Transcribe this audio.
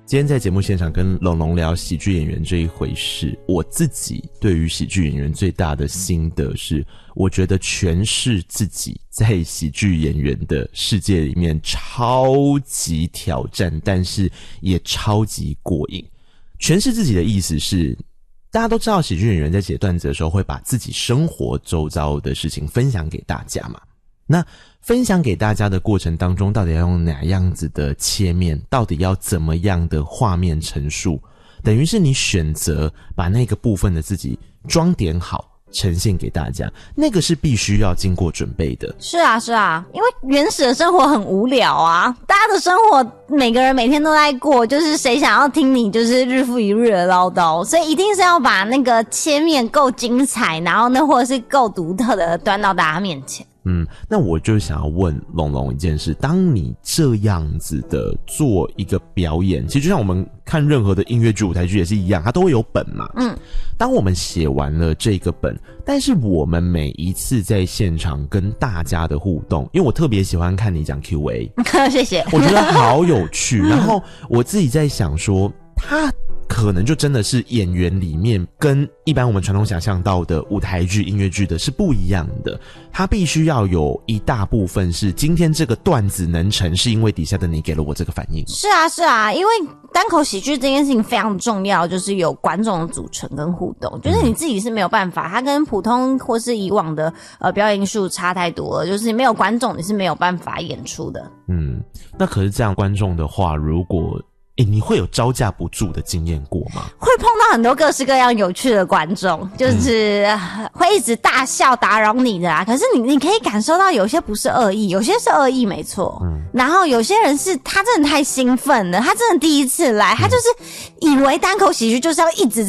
今天在节目现场跟龙龙聊喜剧演员这一回事，我自己对于喜剧演员最大的心得是，我觉得诠释自己在喜剧演员的世界里面超级挑战，但是也超级过瘾。诠释自己的意思是，大家都知道喜剧演员在写段子的时候会把自己生活周遭的事情分享给大家嘛，那分享给大家的过程当中，到底要用哪样子的切面，到底要怎么样的画面陈述，等于是你选择把那个部分的自己装点好呈现给大家，那个是必须要经过准备的。 是啊是啊，因为原始的生活很无聊啊，大家的生活每个人每天都在过，就是谁想要听你就是日复一日的唠叨，所以一定是要把那个切面够精彩，然后呢或者是够独特的端到大家面前。 那我就想要问龙龙一件事，当你这样子的做一个表演，其实就像我们看任何的音乐剧舞台剧也是一样，它都会有本嘛。当我们写完了这个本，但是我们每一次在现场跟大家的互动，因为我特别喜欢看你讲 Q&A 谢谢， 我觉得好有趣然后我自己在想说，他可能就真的是演员里面跟一般我们传统想象到的舞台剧音乐剧的是不一样的，他必须要有一大部分是今天这个段子能成是因为底下的你给了我这个反应。 是啊是啊，因为单口喜剧这件事情非常重要，就是有观众的组成跟互动，就是你自己是没有办法，它跟普通或是以往的表演艺术差太多了，就是没有观众你是没有办法演出的。 那可是这样观众的话，如果你会有招架不住的经验过吗？ 会碰到很多各式各样有趣的观众，就是会一直大笑打扰你的啊。可是你可以感受到有些不是恶意，有些是恶意没错。然后有些人是他真的太兴奋了，他真的第一次来，他就是以为单口喜剧就是要一直